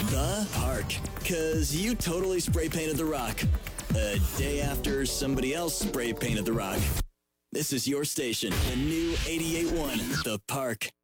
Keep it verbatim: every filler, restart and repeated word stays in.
The Park. Because you totally spray painted the rock. A day after somebody else spray painted the rock. This is your station, the new eighty-eight point one, The Park.